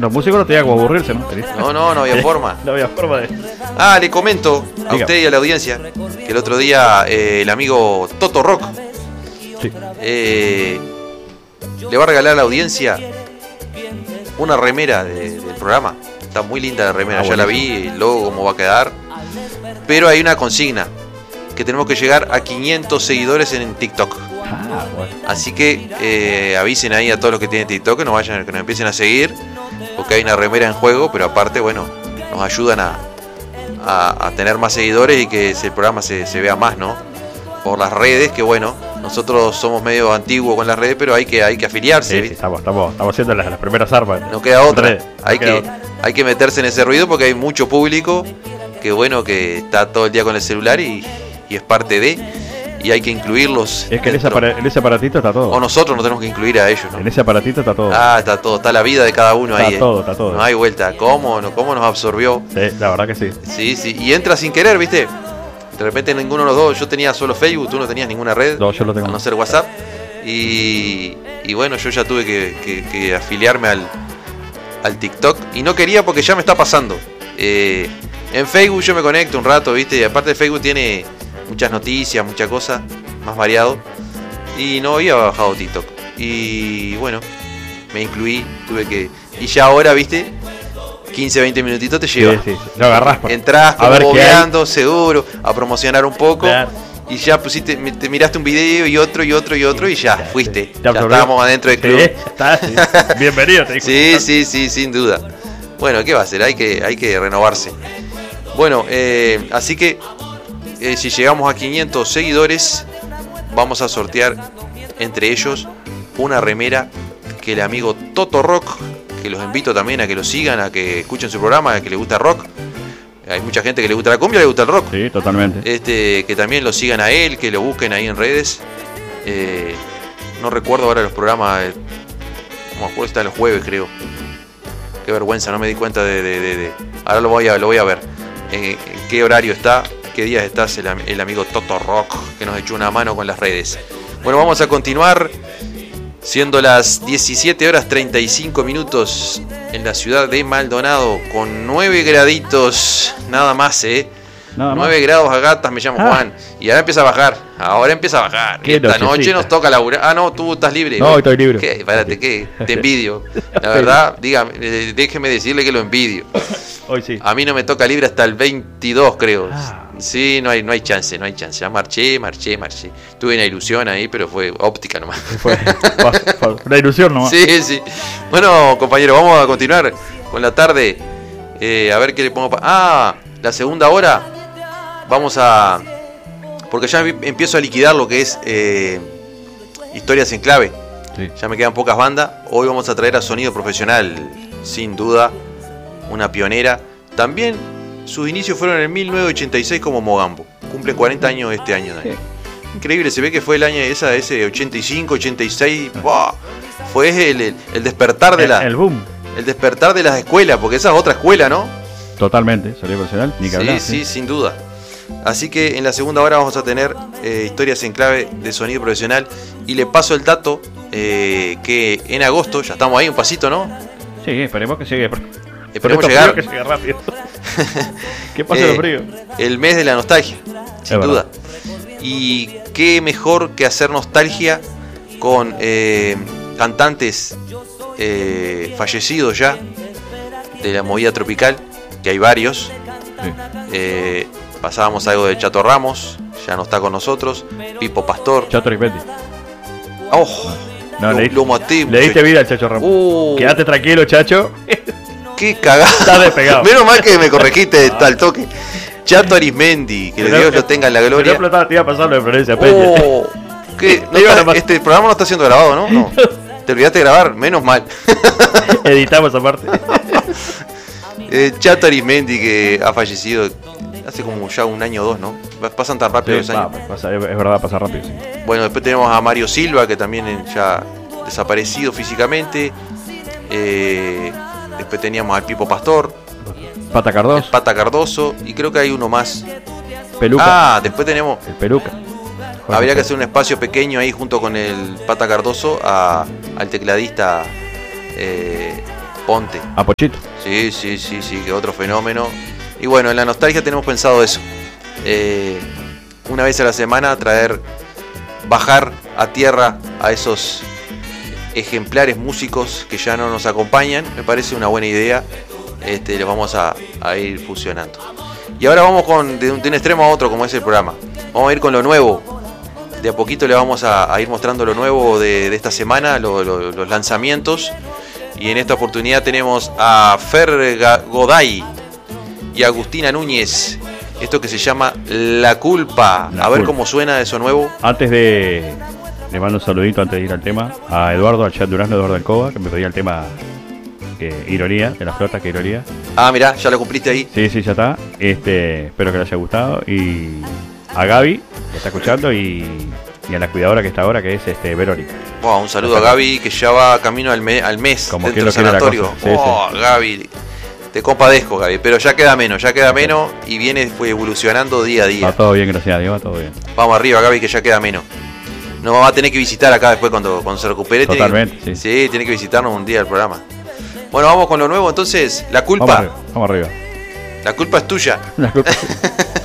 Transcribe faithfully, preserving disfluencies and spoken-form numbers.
los músicos no tenían como aburrirse, ¿no? No, no, no había forma. No había forma de... Ah, le comento a Diga. usted y a la audiencia que el otro día eh, el amigo Toto Rock Sí. eh, le va a regalar a la audiencia una remera de- del programa. Está muy linda la remera, Ah, ya la buenísimo. vi, el logo cómo va a quedar. Pero hay una consigna, que tenemos que llegar a quinientos seguidores en TikTok. Ah, bueno. Así que eh, avisen ahí a todos los que tienen TikTok que nos vayan, que nos empiecen a seguir, porque hay una remera en juego, pero aparte, bueno, nos ayudan a, a, a tener más seguidores y que el programa se, se vea más, ¿no? Por las redes, que bueno, nosotros somos medio antiguos con las redes, pero hay que, hay que afiliarse, Sí, sí, ¿viste? estamos, estamos, estamos haciendo las, las primeras armas. No queda otra. Redes, no Hay queda que, otra. hay que meterse en ese ruido porque hay mucho público que bueno, que está todo el día con el celular y, y es parte de, y hay que incluirlos. Es que en ese, dentro. apara- en ese aparatito está todo. O nosotros nos tenemos que incluir a ellos, ¿no? En ese aparatito está todo. Ah, está todo, está la vida de cada uno Está ahí. eh. todo, está todo. No hay vuelta. ¿Cómo, no- cómo nos absorbió? Sí, la verdad que sí. Sí, sí. Y entra sin querer, ¿viste? De repente ninguno de los dos. Yo tenía solo Facebook, tú no tenías ninguna red. No, yo lo tengo. A no ser WhatsApp. Y, y bueno, yo ya tuve que, que- que afiliarme al, al TikTok. Y no quería porque ya me está pasando. Eh, en Facebook yo me conecto un rato, ¿viste? Y aparte Facebook tiene muchas noticias, muchas cosas, más variado. Y no había bajado TikTok. Y bueno, me incluí, tuve que... Y ya ahora, ¿viste? quince, veinte minutitos te lleva. Sí, sí, sí. Lo agarrás. por- Entrás A ver como qué hay. bobeando, seguro, a promocionar un poco. Claro. Y ya pusiste, mi- te miraste un video y otro y otro y otro y ya, Ya, fuiste. sí. Ya, absorbió. estábamos adentro del Sí, club. está, sí. Bienvenido, te dijo. Sí, sí, sí, sin duda. Bueno, ¿qué va a hacer? Hay que, hay que renovarse. Bueno, eh, así que eh, si llegamos a quinientos seguidores, vamos a sortear entre ellos una remera que el amigo Toto Rock, que los invito también a que lo sigan, a que escuchen su programa, a que le gusta rock. Hay mucha gente que le gusta la cumbia, le gusta el rock. Sí, totalmente. Este, que también lo sigan a él, que lo busquen ahí en redes. Eh, no recuerdo ahora los programas, eh, no me acuerdo si está los jueves, creo. Qué vergüenza, no me di cuenta de... de- de- de- Ahora lo voy a, lo voy a ver. Eh, en qué horario está, qué días está el, am- el amigo Toto Rock, que nos echó una mano con las redes. Bueno, vamos a continuar, siendo las diecisiete horas treinta y cinco minutos en la ciudad de Maldonado, con nueve graditos, nada más, ¿eh? Nada más. nueve grados a gatas, me llamo Ah. Juan. Y ahora empieza a bajar. Ahora empieza a bajar. Qué Y esta noche nochecita. nos toca laburar. Ah, no, tú estás libre. No, estoy libre. ¿Qué? Espérate, ¿qué? Te envidio. La verdad, dígame, eh, déjeme decirle que lo envidio. Hoy sí. A mí no me toca libre hasta el veintidós, creo. Ah. Sí, no hay, no hay chance, no hay chance. Ya marché, marché, marché. Tuve una ilusión ahí, pero fue óptica nomás. Fue, fue- fue una ilusión nomás. Sí, sí. Bueno, compañero, vamos a continuar con la tarde. Eh, a ver qué le pongo. Pa ah, la segunda hora. Vamos a. Porque ya em- empiezo a liquidar lo que es eh, historias en clave. Sí. Ya me quedan pocas bandas. Hoy vamos a traer a Sonido Profesional, sin duda, una pionera. También sus inicios fueron en mil novecientos ochenta y seis como Mogambo. Cumple cuarenta años este año, Dani. Sí. Increíble, se ve que fue el año esa, ese ochenta y cinco, ochenta y seis. ¡Buah! Fue el, el- el despertar de El, la, el boom. el despertar de las escuelas, porque esa es otra escuela, ¿no? Totalmente. Salió profesional. Ni que Sí, hablar. sí, sin duda. Así que en la segunda hora vamos a tener eh, historias en clave de Sonido Profesional. Y le paso el dato eh, que en agosto, ya estamos ahí un pasito, ¿no? Sí, esperemos que llegue. Por Esperemos estos llegar. fríos que llegue rápido. ¿Qué pasa Eh, los fríos? El mes de la nostalgia, sin Es duda. verdad. Y qué mejor que hacer nostalgia con eh, cantantes eh, fallecidos ya de la movida tropical, que hay varios. Sí. Eh, pasábamos algo de Chato Ramos, ya no está con nosotros. Pipo Pastor. Chato Ripetti. ¡Oh! No, lo, le, lo maté. le diste vida al Chacho Ramos. Uh, Quédate tranquilo, Chacho. ¡Qué cagada! Está despegado. Menos mal que me corregiste al toque. Chato Arismendi, que Pero- Dios lo tenga en la Se gloria. le explotaba, te iba a pasar lo de Florencia Peña. Oh, ¿qué? No Te iban a está- pas- este programa no está siendo grabado, ¿no? No. Te olvidaste de grabar, menos mal. Editamos aparte. Eh, Chato Arismendi, que ha fallecido hace como ya un año o dos, ¿no? Pasan tan rápido los Sí, años. va, pasa, es es verdad, pasa rápido. Sí. Bueno, después tenemos a Mario Silva, que también eh, ya desaparecido físicamente. Eh, después teníamos al Pipo Pastor, Pata el Cardoso, Pata Cardoso, y creo que hay uno más. Peluca. Ah, después tenemos. El Peluca. Jorge Habría que Peluca. hacer un espacio pequeño ahí junto con el Pata Cardoso a- al tecladista eh, Ponte. A Pochito. Sí, sí, sí, sí, que otro fenómeno. Y bueno, en la nostalgia tenemos pensado eso. Eh, una vez a la semana traer, bajar a tierra a esos ejemplares músicos que ya no nos acompañan. Me parece una buena idea. Este, los vamos a, a ir fusionando. Y ahora vamos con de un, de un extremo a otro, como es el programa. Vamos a ir con lo nuevo. De a poquito le vamos a, a ir mostrando lo nuevo de, de esta semana, lo, lo, los lanzamientos. Y en esta oportunidad tenemos a Fer Goday y a Agustina Núñez. Esto que se llama La Culpa. La a ver Culpa. cómo suena eso nuevo. Antes de... Le mando un saludito antes de ir al tema a Eduardo, al chat Durazno, Eduardo Alcoba, que me pedía el tema que, Ironía, de las flotas, que Ironía. Ah, mirá, ya lo cumpliste ahí. Sí, sí, ya está. Este, espero que le haya gustado. Y a Gaby, que está escuchando, y, y a la cuidadora que está ahora, que es este Verónica. Wow, un saludo a Gaby, que ya va camino al, me, al mes Como dentro que del lo quiere la sanatorio. cosa. Sí, Oh, sí. Gaby, te compadezco, Gaby, pero ya queda menos, ya queda menos y viene fue evolucionando día a día. Va todo bien, gracias a Dios, va todo bien. Vamos arriba, Gaby, que ya queda menos. Nos va a tener que visitar acá después cuando, cuando se recupere. Totalmente, tiene, sí. Sí, tiene que visitarnos un día del programa. Bueno, vamos con lo nuevo entonces. La Vamos culpa. arriba. Vamos arriba. La culpa es tuya. La culpa.